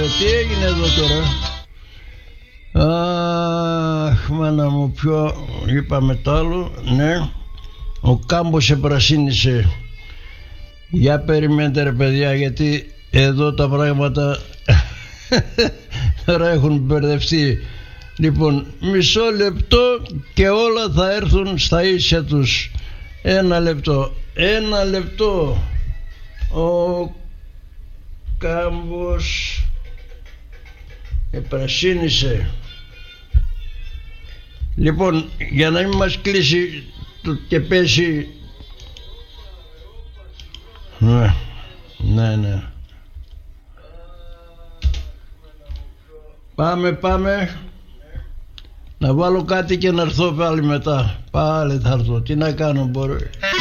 τι έγινε εδώ τώρα? Αχ, μάνα μου, ποιο είπαμε το άλλο? Ναι, ο κάμπος επρασίνησε. Για περιμένετε ρε παιδιά, γιατί εδώ τα πράγματα τώρα έχουν μπερδευτεί. Λοιπόν, μισό λεπτό και όλα θα έρθουν στα ίσια τους. Ένα λεπτό. Ο κάμπος επρασίνησε. Λοιπόν, για να μην μας κλείσει και πέσει. Ναι. Πάμε. Να βάλω κάτι και να έρθω πάλι μετά. Πάλι θα έρθω. Τι να κάνω, μπορώ.